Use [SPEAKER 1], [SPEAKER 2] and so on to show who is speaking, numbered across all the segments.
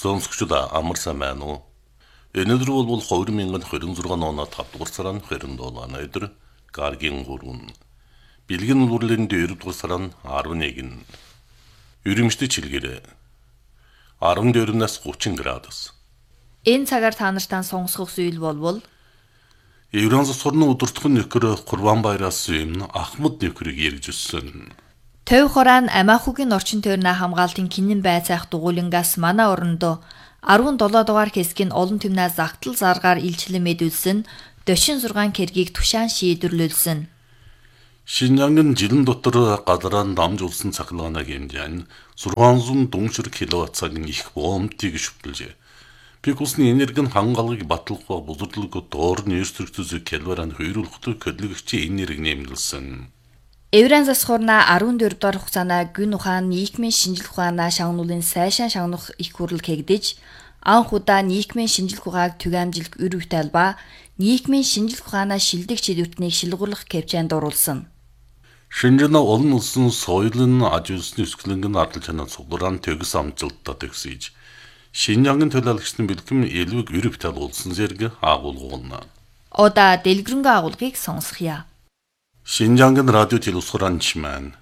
[SPEAKER 1] Сонсогчдаа амар сайн байна уу? Өнөөдөр бол 2026 оны 5 дугаар сарын 27 өдөр Гаргийн 3. Бэлгэн улирлын 2 дугаар сарын 11. Өрөмжтэй чилгэрээ 14-наас 30 градус.
[SPEAKER 2] Энэ цагаар та нартай сонсох зүйл болвол
[SPEAKER 1] Евран засварны удирдах нөхөр Курбан баяраас өмнө Ахмад нөхрийг ярьж өссөн.
[SPEAKER 2] Төв хураан Амаахугийн орчин тойрны хамгаалтын кинэн байцаах дугуйлангаас манай орондоо 17 дугаар хэсгийн олон түмнээ загтал заргаар илчлэн мэдүүлсэн 46 кэргийг тушаан шийдвэрлүүлсэн.
[SPEAKER 1] Шинжангийн жилэн дотор гадараа дамжуулсан цахилгаанаа хэмжээ нь 600 дүншир киловатт-цагийн их бомбыг шүтэлжээ. Пикусны энергийн хангалгыг батлах бузарлаг доор нэрсэрэгцүүс киловаран хойруулахтай көдлөгчийн энерги нэмэлсэн.
[SPEAKER 2] Евран засхурна 14 дугаар хугацаана гүн ухаан нийгмийн шинжилх ухаанаа шагнуулын сайшаан шагнах их хурал кэгдэж анх удаа нийгмийн шинжилх ухааг түгээмжилх өр үтэлба нийгмийн шинжилх ухаанаа шилдэг чидэвтнийг шилгуулах кэвчээнд оруулсан.
[SPEAKER 1] Шинжэнэ олон улсын соёлын аж үйлсний өсгөлөнгөн ардал чанаа цугларан төгс амжилттай төгсөж Шинжангийн төлөөлөгчдийн бэлгэм элвэг өр үтэл уулсан зэрэг агуулгуна.
[SPEAKER 2] Ода дэлгэрэнгүй агуулгыг сонсхийа.
[SPEAKER 1] Шинжангийн радио телевизорч маань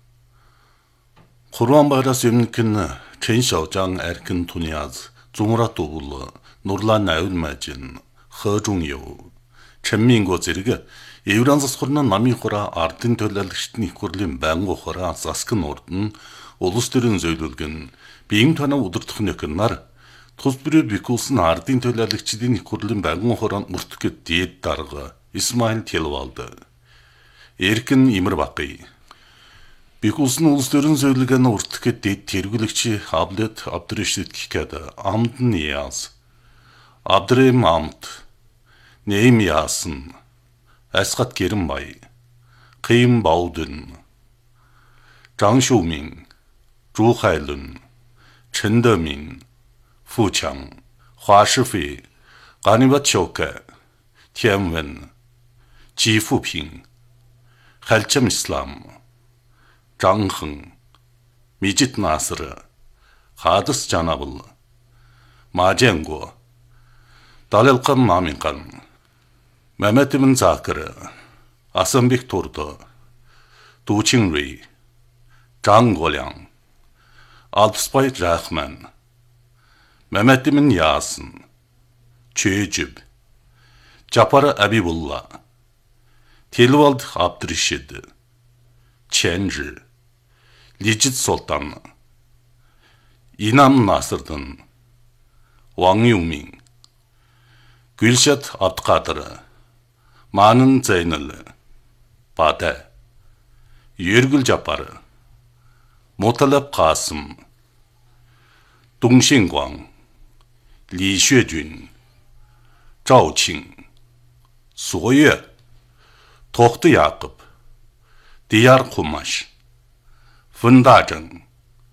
[SPEAKER 1] Курбан баяраас өмнө Чэн Шаожан Аркин Туниаз Зумрат ул Нурлан Наулмажин Хэжунё Чэнминго зэрэг Евран засварны намын хураа ардын төлөөлөгчдийн их хурлын байнгын хураа Заскын урд нь улс төрийн зөвлөлгөн биеийн танаа удирдах нөхөр нар тус бүрээ бикулсын ардын төлөөлөгчдийн их хурлын байнгын хураанд мөртгөд дээд дарга Исмаил Телвалд Эркин Имэрбакый бикулсын улс төрийн зөвлөлгөнд уртгөд дээд тэргүүлэгч Аблет Абдришид Кикад Амдн Яс Абдрем Амт Нэм Ясын Асгат Гэрэнбай Ким Баудын Жан Шумин Зhu Хайлун Чэн Дэмин Фу Чан Хуа Шифэй Ганибат Чока Тян Вэн Жи Фупин Халчам Ислам Жан Хэн Мижит Наср Хадас Жанабл Мажэнго Далэлкан Маминкан Маматимэн Закыр Асамбек Турдо Дучин Рэй Жан Голян Алпспай Рахман Маматимэн Ясын Чэжиб Жапар Абибулла Телвалд Абдришид Чэнжи Лижит Султан Инам Насырдын Ван Юмин Гүлшат Абдкадыр Манын Зайнал Бада Йөргүл Жапар Муталаб Касым Дуншингуан Ли Шэжүн Зhao Чин Сугуе Тохты Якып Дияр Кумаш Фындажын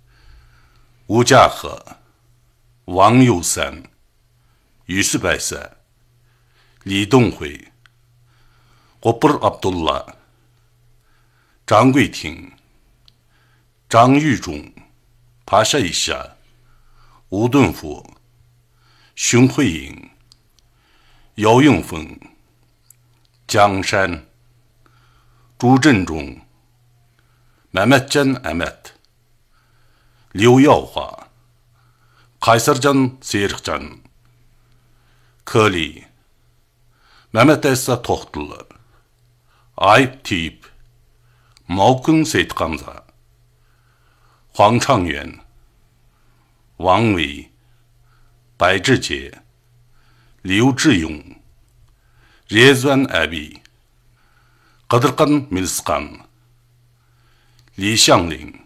[SPEAKER 1] Ужахы Ван Юсан Юсуп Айса Ли Дунхуй Гопыр Абдулла Зhang Гуйтин Zhang Yuzhong, Pasha Isha, Wu Dunfu, Xun Huiying, Yao Yongfeng, Jiang Shan, Zhu Zhenzhong, Mehmetcan Ahmet, Liu Yaohua, Kaysarcan Seyircan, Keli, Mehmet Esa Tohtl, Ayıp Tiyip, Maokun Seyitkamza, Huang Changyuan, Wang Wei, Bai Zhijie, Liu Zhiyong, Rezvan Abi, Qadırkan Milskan, Li Xiangling,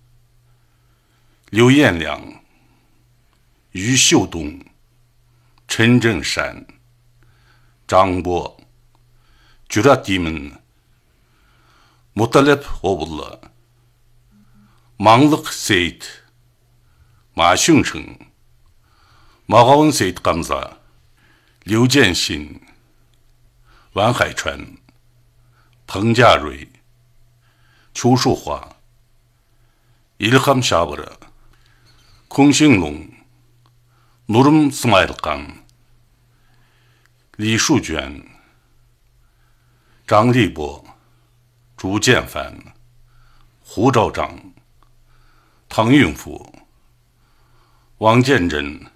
[SPEAKER 1] Liu Yanliang, Yu Xiudong, Chen Zhengshan, Zhang Bo, Jurat Yimin, Mutalep Obulla, Manglıq Seyit, Ma Xungsheng, Magaon Seyit Gamza, Liu Jianxin, Wang Haichuan, Peng Jiarui, Qiu Shuhua, Ilham Shabra, Kong Xinglong, 누름 스마일강, 리슈娟, 장리보, 주建凡,胡兆章, 탕윤후, 왕建真,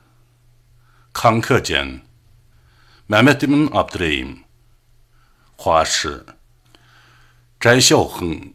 [SPEAKER 1] 康克坚, 메메티문 압드레임, 화시, 翟孝亨,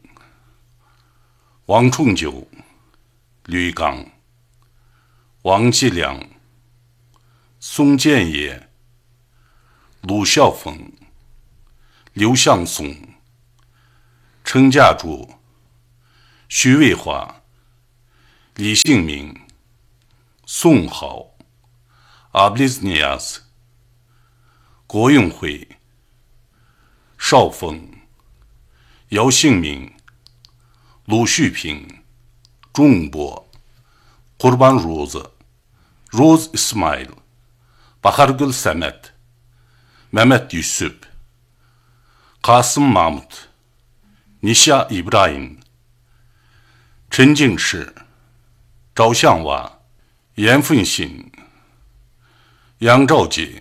[SPEAKER 1] 왕冲九, 吕刚, 王继良, 宋建业, 鲁孝峰, 刘向松, 陈家柱, 徐渭华, 李幸明, 宋豪, 阿布利斯尼亚斯, 郭永辉, 邵峰, 姚幸明, 鲁旭平, 钟波, Qurban Roz, Roz İsmail, Bahargül Samet, Mehmet Yusuf, Kasım Mahmut, Nisha İbrahim, Chen Jingshi, Zhao Xianghua, Yan Fengxin, Yang Zhaojie,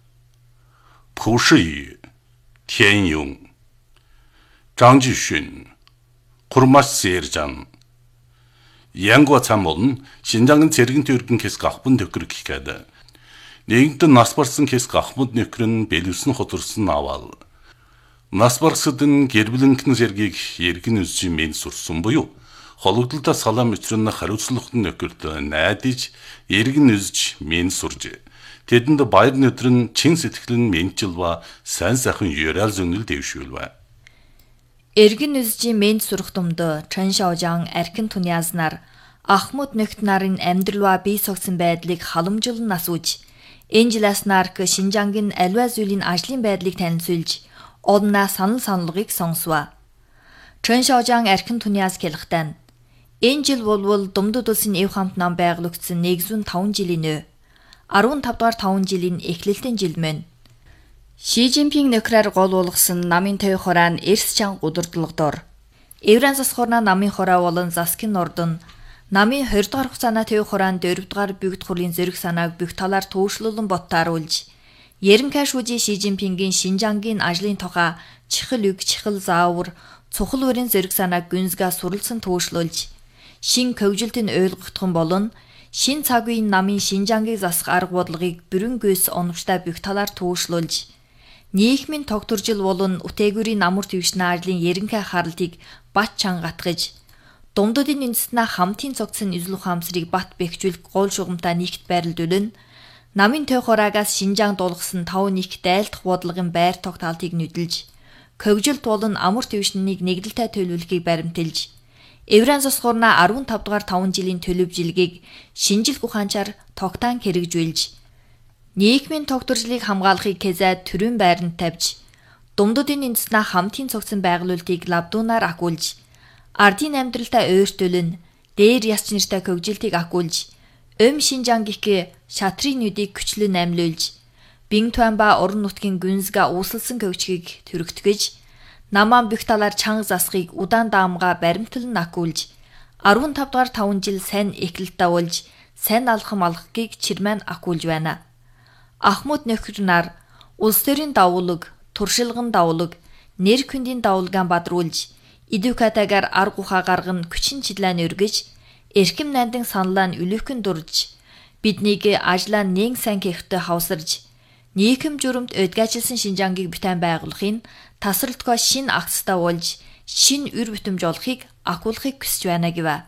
[SPEAKER 1] Pu Shiyu, Tian Yong, Zhang Jixun, Kurmaş Sercan, Янгуа цам болон Шинжаангын цэрэгэн төргөн хэсэг ахбын төхөр гэхэд нэгэнтэн нас барсан хэсэг ахмад нөхөр нь бэлэвсэн хотурсан авал нас барсадын гэрбэлэнхэн зэргийг эргэн үзжин мен сурсан буюу хологдолтой салам өчрөн хариуцлагын нөхөрт найдаж эргэн үзж мен сурж тэдэнд баяр нүдрэн чин сэтгэлэн менчилва сайн сайхан юрал зөнөл дэвшүүлвэ.
[SPEAKER 2] Эргэн үзжийн мэнд сурах думд Чэн Шаожан архин туниазнаар Ахмад нөхд нарын амьдралаа бий согсон байдлыг халамжуулан асууж, Энжелас нарк Шинжаангийн аливаа зүйлийн ажлын байдлыг танилцуулж, однаа санал саналгыг сонсваа. Чэн Шаожан архин туниас хэлэхдээ энэ жил болвол Думдуд улсын эв хамт нам байгуулагдсан 105 жилийн нөө. 15 дугаар 5 жилийн эхлэлтийн жил мөн. Ши Жинпинг нөхрээр гол болгосон намын төв хураа нь эрс чанга удирдлагадор. Евран засхорна намын хураа болон Заскин Нордон намын 20 дугаар хугацааны төв хураанд 4 дугаар бүгд хурлын зэрэг санааг бүх талаар төвшлүүлэн боттааруулж, Ерэнхай шүүжи Ши Жинпингийн Шинжаангийн ажлын тухай чихэл үг, чихэл заавар, цухал өрийн зэрэг санааг гүнзгээ суралцсан төвшлүүлж, шин хөгжилтөнд ойлгогдхон болон шин цаг үеийн намын Шинжаангийг засах арга бодлогыг бүрэн гүйс оновчтой бүх талаар төвшлүүлж, нийгмийн тогтворжил болон үтээгүүрийн амар твшний ажлын ерөнхий харалтыг бат чангатгаж, Думдуудын үндэстнээ хамтын цогцсон эзлэх ухаамсарыг бат бэхжүүлэх гол шугамтай нэгт байрлуулна. Намын төв хураагаас Шинжаан дуулгасан 5 нэгт дайлдах бодлогын байр тогтоолтыг нүдэлж, хөгжилт болон амар твшнийг нэгдэлтэй төлөвлөхийг баримталж, Евран засхорна 15 дугаар 5 жилийн төлөвжилгийг шинжилх ухаанчаар тогтаан хэрэгжүүлж, нийгмийн тогтворжлыг хамгаалахыг Кезэд төрийн байранд тавьж, Думдуудын үндэстнээ хамтын цогцсон байгуулалтыг лавдуунаар агуулж, ардын амьдралтай ойртуулн, дээр яс нэртэй хөгжилтийг агуулж, Шинжаан гих шатрын нүдийг хүчлэн амьлуулж, Бин Туанба орон нутгийн гүнзгээ үүсэлсэн хөгжгийг төрөгтгөж, намаан бүх талаар чанга засахыг удаан даамга баримтлан агуулж, 15 дугаар 5 жил сайн эхлэлтээ болж, сайн алхам алхахыг чирмэн агуулж байна. Ахмад нөхөр нар улс төрийн давуулаг, туршилган давуулаг, нэр хүндийн давуулгаан бадруулж, идүкатагаар арга ухаа гарган күчин чиглэн өргөж, эрхэм найдан саналаа нь үлэхүн дурж, биднийг ажлаа нэг сайн хийхтэй хавсарж, нийгэм журамт өдгаажилсан Шинжаангийг бүтээн байгуулахын тасралтгүй шин акцтай болж, шин үр бүтэмж олохыг агуулахыг хүсэж байна гэв.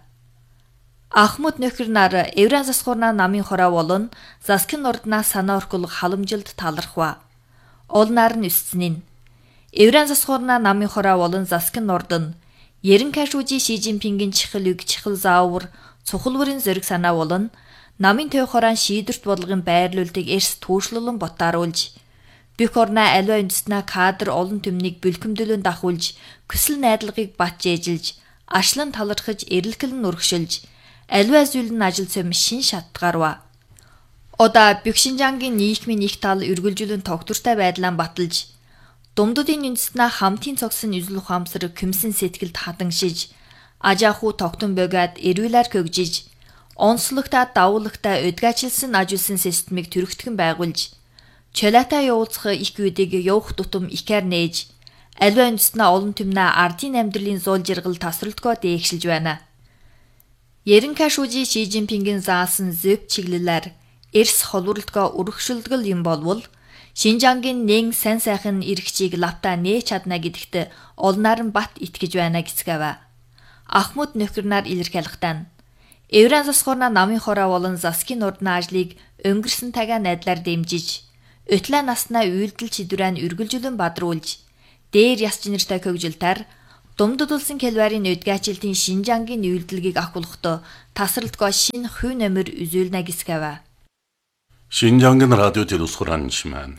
[SPEAKER 2] Ахмад нөхөр нар Евран засхорна намын хураа болон Заскин Норднаас санаа орхуулах халамжилд талархва. Олнаар нь өсцнийн. Евран засхорна намын хураа болон Заскин Нордон Ерэнхай шүүжи Ши Жинпингийн чихэл үг, чихэл заавар, цухал бүрийн зэрэг санаа болон намын төв хураан шийдвэрт бодлогын байрлуулалтыг эрс түүшлүүлэн боттааруулж, бүх орноо аливаа үндэстнээ кадр олон төмнийг бэлхэмдүүлэн дахуулж, хүсэл найдлагыг бат жээжилж, ашлан талархаж, эрэлхэлн өргөшөлж, аливаа зүйл нь ажил цом шин шатгарва. Одаа бүх Шинжаангийн нийгмийн их тал үргэлжлүүлэн тогтвортой байдлаа баталж, Думдуудын үндэстнээ хамтын цогсон эзлэх ухаамсар küмсэн сэтгэлд хадангшиж, ажааху тогтон бөгөөд эрүүлэр хөгжиж, онцлогтой давуулагтай удгаачилсан аж үйлсийн системийг төрөгтгөн байгуулж, чөлөөтэй явуулах их үеийг явах тутам ихээр нээж, аливаа үндэстнээ олон түмнээ ардын амьдралын зуул жаргал тасралтгоо дээгшилж байна. Ерөнхий шүүжи Ши Жинпингийн заасан зөв чиглэлээр эрс холборлолтгоо өргөшөлдгөл юм болвол Шинжангийн нэн сайн сайхан эрхчийг лавта нээж чадна гэдэгт олнаар нь бат итгэж байна гэцгээв. Ахмад нөхөрнөр илэрхийлэхтэн Евран засгуурна намын хороо болон засгийн урдны ажлыг өнгөрсөн тагаа найдлаар дэмжиж, өтлөө наснаа үйлдэл чидвэрэн үргэлжлэн бадруулж, дээр яс чинэртэй хөгжилтээр Думдад улсын Кэлбарын удгаачилтын Шинжангийн үйлдэлгийг ахуулахдаа тасралтгоо шинэ хувь нэмэр үзүүлнэ гэсгэв.
[SPEAKER 1] Шинжангийн радио телевизхуран шимэн.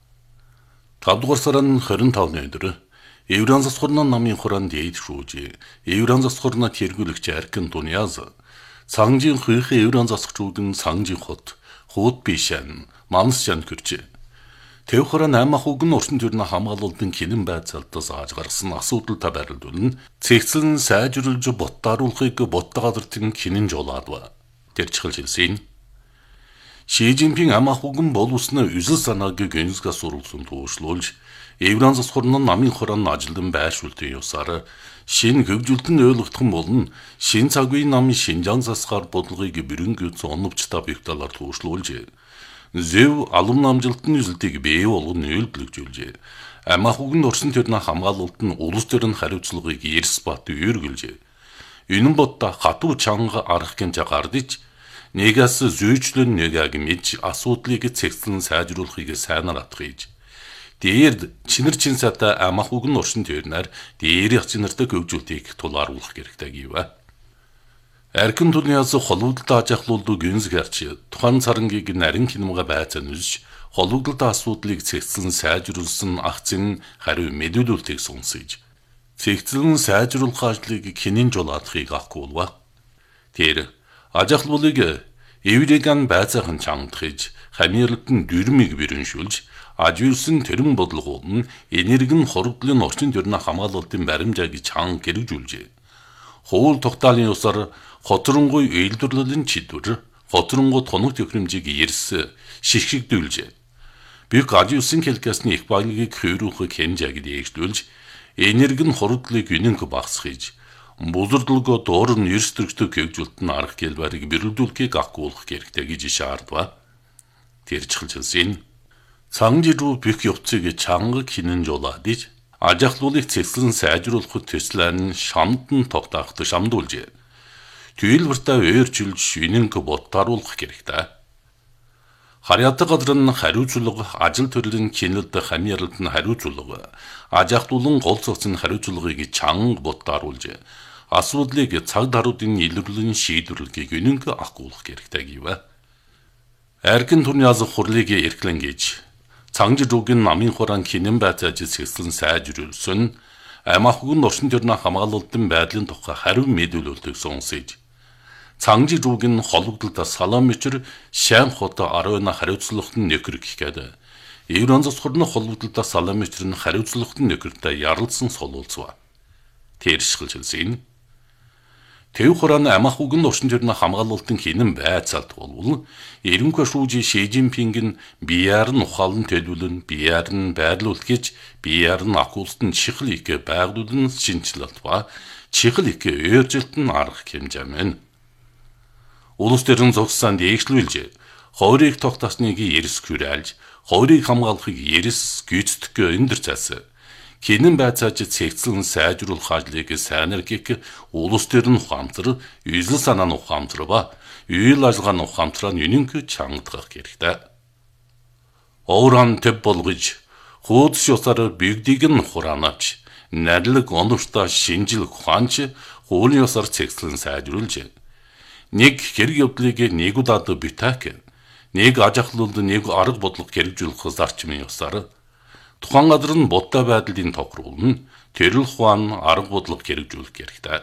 [SPEAKER 1] 5 дугаар сарын 25-ны өдөр Евран засгуурна намын хорон дээд шүүжи Евран засгуурна тэргүүлэгч Аркин Туниаз Цангжийн хүйхэ Евран засгчуудын Цангжийн хут бишэн Мамсчан гэрч Тэв хорон 8 ах үгэн орчин төрний хамгаалалтын кинэн байцаалтаас ааж гаргасан асуудалтай байрлуулна цэгцлэн сайжруулж боттааруулахыг боттогоодортын кинэн жолоод ба тэрчхэл хэлсэн. Ши Жинпин ах үгэн боловсны үзэл санааг гэнзгээс сурулсан туушлуулж Евран засгуурна намын хорон ажилдан байршуултын ёсаар шинэ хөгжилтөнд ойлгох болон шинэ цагийн намын Шинжаан засгаар бодлогыг бүрэнгүй оновчтой бигталаар туушлуулж зөв алам намжилтын үзэлтийг бий болгон үйлдвэрлэжүүлжээ. Ах үгэнд орсон төрний хамгаалалт нь улс төрийн хариуцлагыг эрс бат өөргөлжээ. Энэ бодта хатуу чанга арах гэмж гардиж нэгээс зүйчлэн нэгийг мэдж асуудлыг цэгцлэн сайжруулахыг сайнаар атгийж. Дээр чинэр чин сата ах үгэн орсон төрнөр дээр ях чинэртэй хөгжүүлтийг тулааруулах хэрэгтэй гэв. Аркин Туниаз холбогдлолтой ажиглуулдаг гүнзгэрч тухайн царангийг нарийн кинемга байцаан үзж холбогдлолтой асуудлыг цэгцлэн сайжруулсан ахцын хариу мэдүүлэлтийг сонсож цэгцлэн сайжруулах ажлыг кинэн жолоодохыг ахгуулва. Тэр ажиглуулыг эврэгэн байцаахан чангадахж хамирлтын дүрмийг бэрэншүүлж ажиулсан төрөн бодлого нь энергийн хоригдлын орчин төрний хамгаалалтын баримжааг чанга гэрэгжүүлжээ. Хуул тогтоолын ёсоор хоцронгуй үйлдвэрлэлийн чидвэр, хоцронгуй тоног төхөөрөмжийг эрс шигшигдүүлжээ. Büyük Adiusin келкасны их багийг хөрөөх хэмжээг дээгшүүлж, энергийн хоригдлыг үнэнх багасгаж, бузардлагоо доор нь эрс төрөгтэй хөгжүүлэлтэн арга хэлбэрийг бэрүүлдүүлэхийг ахгуулах хэрэгтэй гэж шаардва. Тэрчилжсэн. Цангжируу büyük явцыг чанга хинэн жолоодж, ажиглуулыг цэцлэн сайжруулахад төслэн шамдан тогтооход шамдуулжээ. Түйэлбэртээ өөрчилж үнэнх боттааруулах хэрэгтэй. Харьяатай газар нь хариуцлага, ажил төрлийн чинэлд хамьярлалт нь хариуцлага, ажиглуулан гол цогц нь хариуцлагыг чанга боттааруулж, асуудлыг цаг даруйдын илэрлэн шийдвэрлэхийг үнэнх ахгуулах хэрэгтэй гэв. Аркин Туниаз хурлыг эрхлэн гэж Цангжируугийн намын хорон кинэн байцааж цэгцлэн сайжруулсан ах үгэн орчин төрний хамгаалалтын байдлын тухай хариу мэдүүлэлтийг сонсож Цангжируугийн холбогдлолтой салам мичэр шайн хот 10 хариуцлагт нь нөхөр гэхэд Евран засгуурны холбогдлолтой салам мичэр нь хариуцлагт нь нөхөртэй ярилцсан солуулцва. Тэршгэл хэлсэн. Тэв хорон ах үгэн орчин төрний хамгаалалтын кинэн байцаалт болвол эренхий шүүжи Ши Жинпингийн бияар нь ухаалан төлөвлөн бияар нь байрлуулт гэж бияар нь ахуултан чихэл их байгуулан шинжилэлт ба чихэл их өөржилт нь арга хэмжээмэн. Улс төрийн зогссон дээгшлүүлж хойрыг тогтоосныг эрс хүрээлж хойрыг хамгаалахыг эрс гүйцэтгэх өндөр цаас кинэн байцааж цэгцлэн сайжруулах ажлыг сайнаар гих улс төрийн ухаамжтар, үйлс санааны ухаамжтар ба үйл ажиллагааны ухаамжтараа үнэнх чангадах хэрэгтэй. Оуран төв болгож хуудас ёсоор бигдийг нь хураанаач надлаг оновчтой шинжил ухаанч хуулийн ёсоор цэгцлэн сайжруулж нэг хэрэг явдлыг нэг удаад битак нэг ажиглуулд нэг арга бодлого хэрэгжүүлэх зарчмын ёсоор тухайн газар нь бодтой байдлын тохируулна тэрл ухаан арга бодлого хэрэгжүүлэх хэрэгтэй.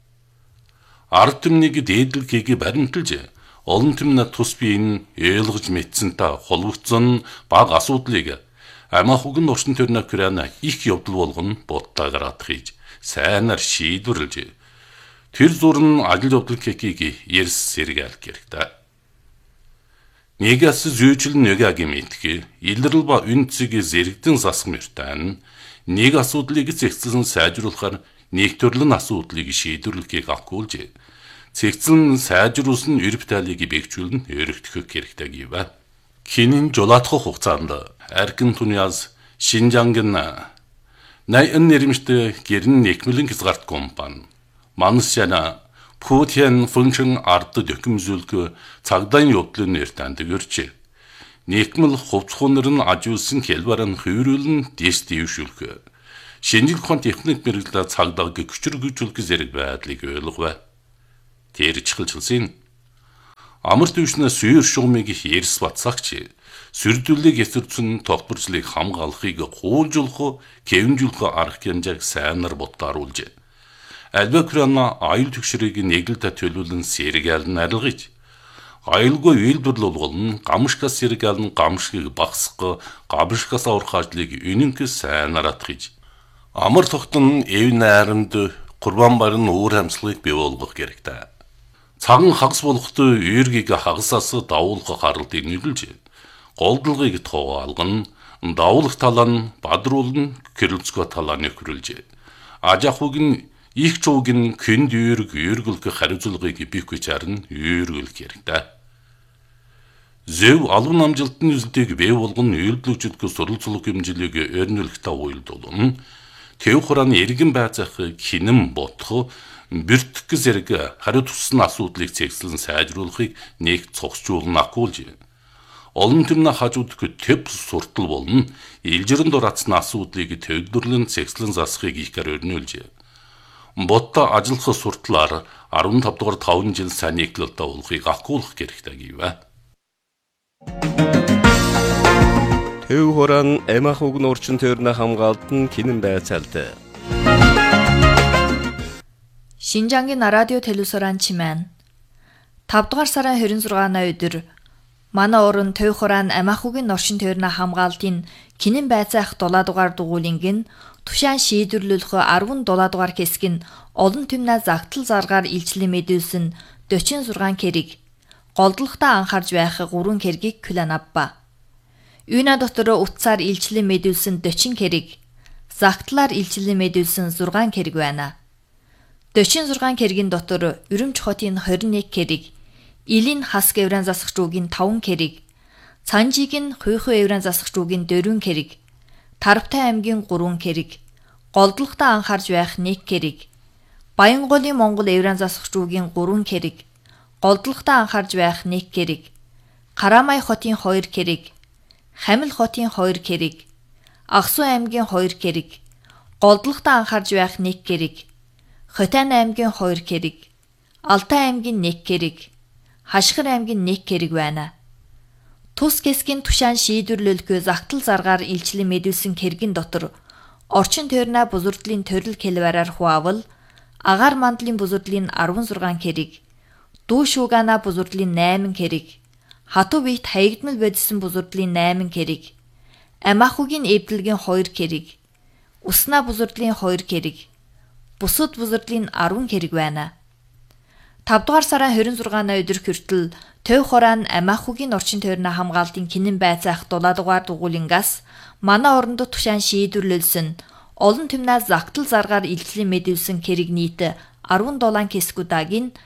[SPEAKER 1] Ард түмнийг дээдлэхийг баримталж олон түмнээ тус биеийн ойлгож мэдсэнтэй холбогдсон баг асуудлыг ах үгэн орчин төрний Украина их явдал болгон бодлоо гаргах хийж сайнаар шийдвэрлэж Тэр зурн ажил явдал кекийг ерс сэргээл гэрэгтэй. Нэгээс зүйжил нэгагийн мэдхий, илрэл ба үнцгийг зэрэгдэн засах мөртэн, нэг асуудлыг зэгцэлэн сайжруулахаар нэг төрлөн асуудлыг шийдвэрлэхийг акуулж, зэгцэлэн сайжруулсан эрб тайлыг бэхжүүлэн өргөдөх хэрэгтэй гэвэ. Кинин жолоотох хугацаанд аргин түниас Шинжангын найын нэрмжтэй гэрн нэкмэлэн хязгаарт компани Манусяна Путин функшн ард докумзүүлг цагдайн явдлын нэртэнд гэрч. Нэкмэл хувцхунар нь ажуулсан хэлбэр нь хөврүүлэн дэстившүүлэх. Шинжлэх ухааны техник мэрэгчлээ цагдааг гүчргүүжүүлэх зэрэг байдлыг ойлгов. Тэр чихэлжсэн. Амар төвшнөөс сүйр шугамыг ерс батсагч. Сүрдүүлэг эсэрцэн тогтворчлыг хамгаалахыг гуулжуулах, кэвнжүүлэх арга хэмжээг сайнаар бодтааруулж. Альбакрана аюул төгшрийг нэгэлдэ төлөвлөн сэргээл нарилгаж. Аюулгүй үйлдвэрлэл болгон гамшгаас сэргээл гамшгийг багсах, гамшгаас аврах ажлыг үнэнхээс сайнаар атгаж. Амар тогтон эв найрамд курбан барин өөр хамслагыг бий болгох хэрэгтэй. Цаган хагас болохтой эргийг хагасаас давуулах харалтыг нэрлэж, голдлогыг тоолгон, давуулах талаа нь бадруулан кэрэлцгөө талаа нөхрүүлж. Ажахуг нь их чуугийн këнд үүргүүлэх хариуцлагыг бийхгүйч харин үүргүүлэх хэрэгтэй. Зөв албан амжилтны үзэлтийг бий болгон үйлдвэрлэгчдээ суралцлах хэмжээлийг өрнүүлэхтэй уйлдуулна. Тэв хурааны эргэн байцаах хинэн бодох, бэртэх зэрэг хариу туссан асуудлыг цэгцлэн сайжруулахыг нэг цогцжуулна акуулж. Олон түмнэ хажуудах төв суртал болно. Илжирэн дурацсан асуудлыг төвлөрлөн цэгцлэн засахыг ихгээр өрнүүлж. Ботто ажиллах суртлаар 15 дугаар 5 жил сайн нийтлэлд уулахыг акуулах хэрэгтэй гэвэ.
[SPEAKER 3] Төв хорон эмахуг нурчин төрнө хамгаалтан кинэн байцаалт.
[SPEAKER 2] Шинжангийн радио телевизоран чимэн 5 дугаар сарын 26-ны өдөр манай орон төв хорон эмахугийн нурчин төрнө хамгаалтын кинэн байцаах 7 дугаар дугуулинг нь тушаан шийдвэрлэх 17 дугаар хэсэг нь олон түмнээ загтал заргаар илчлэн мэдүүлсэн 46 кэрэг, голдлоготой анхаарж байх 3 кэргийг кланавба. Үйна дотор утсаар илчлэн мэдүүлсэн 40 кэрэг, загтлаар илчлэн мэдүүлсэн 6 кэрэг байна. 46 кэргийн дотор Өрөмч хотын 21 кэрэг, Илийн хас эврэн засах руугийн 5 кэрэг, Цанжигийн Хуйху эврэн засах руугийн 4 кэрэг, Тарвтай аймгийн 3 кэрэг, голдлоготой анхаарж байх 1 кэрэг, Баянголын Монгол эврэн засах руугийн 3 кэрэг, голдлоготой анхаарж байх 1 кэрэг, Карамай хотын 2 кэрэг, Хамил хотын 2 кэрэг, Агсуу аймгийн 2 кэрэг, голдлоготой анхаарж байх 1 кэрэг, Хотайн аймгийн 2 кэрэг, Алтай аймгийн 1 кэрэг, Хашгир аймгийн 1 кэрэг байна. Тус хэсгийн тушаан шийдвэрлэлгүй загтал заргаар илчлэн мэдүүлсэн кэргийн дотор орчин тойрноо бузурдлын төрөл хэлбэрээр хуваавал агаар мандлын бузурдлын 16 кэрэг, дүү шуугана бузурдлын 8 кэрэг, хатуу биет хаягдмал бодисон бузурдлын 8 кэрэг, амахугийн эвдэлгийн 2 кэрэг, уснаа бузурдлын 2 кэрэг, бусад бузурдлын 10 кэрэг байна. 5 дугаар сарын 26-ны өдөр хүртэл төв хорон амахугийн орчин тойрноо хамгаалтын кинэн байцаах 7 дугаар дугуулингаас манай орондод тушаан шийдвэрлэлсэн олон түмнээ загтал заргаар илчлэн мэдүүлсэн кэрэг нийт 17 хэсгүүдэгийн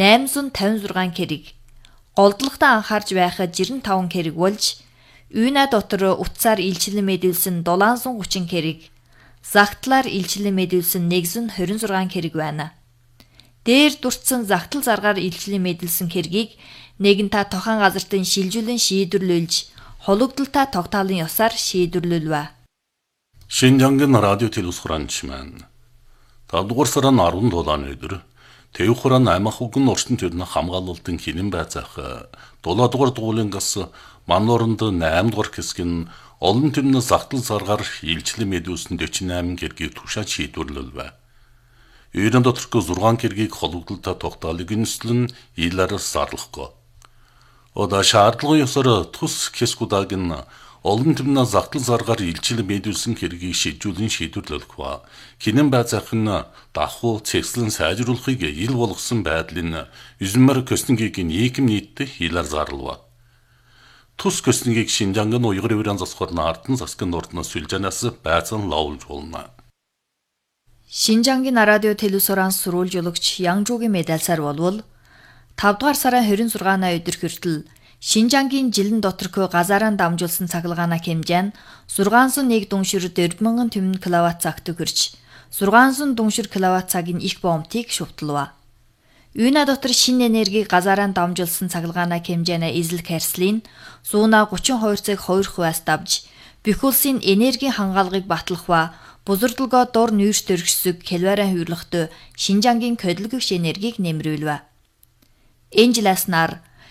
[SPEAKER 2] 856 кэрэг, голдлоготой анхаарж байх 65 кэрэг болж, үйнэ дотор утсаар илчлэн мэдүүлсэн 730 кэрэг, загтлаар илчлэн мэдүүлсэн 126 кэрэг байна. Дээр дурдсан загтал заргаар илчлэн мэдүүлсэн кэргийг нэгэнтээ тохон газартын шилжүүлэн шийдвэрлүүлж, хологдолтой тогтоолын ёсоор шийдвэрлүүлвэ.
[SPEAKER 1] Шинжангийн радио телевизоранч маань 5 дугаар сарын 17-ны өдөр Тэв хурааны амахугийн орчин тойрны хамгаалалтын кинэн байцаах 7 дугаар дугуулингаас манай оронд 8 дугаар хэсэг нь олон түмний загтал заргаар илчлэн мэдүүлсэн 48 кэргийг тушаад шийдвэрлэлвэ. Үйрэн доторх 6 кэргийг хологдолтой тогтоолыг үнслэн илээрээс зарлахгүй. Ода шаардлагын ёсоор тус хэсгүүдээг нь олон түмнээ загдал заргаар илчил мэдүүлсэн хэргийг шийдвэрлэн шийдвэрлэх ба хинэн байцаахын давхуу цэгцлэн сайжруулахыг ил болгосон байдлын 유진마르 көстөнгийг нийгэм нийтдээ хийлэр зарлав. Тус көстөнгийг Шинжангын уйгыр эврэн засхорны ардын засгийн ордноос сүлжэнээс байцаан лавлж болно.
[SPEAKER 2] Шинжангийн радио телевизорын сурвалжуулагч Янжуугийн медальсаар болвол 5 дугаар сарын 26-наа өдөр хүртэл Шинжангийн жилэн доторхой газараа дамжуулсан цахилгааны хэмжээ нь 601 дүншир 40000 түмэн киловатт цагт хүрч 600 дүншир киловатт цагийн их бомтыг шувтлав. Юуна дотор шинэ энергийг газараа дамжуулсан цахилгааны хэмжээний эзлэх харьцлын сууна 32 цаг 2%-аас давж бүх улсын энергийн хангаалгыг батлах ба бузардалгоо дор нүүрс төргсөг киловарын хөвлөлтөд Шинжангийн хөдөлгөгч энергийг нэмрүүлв. Энэ жилээс нар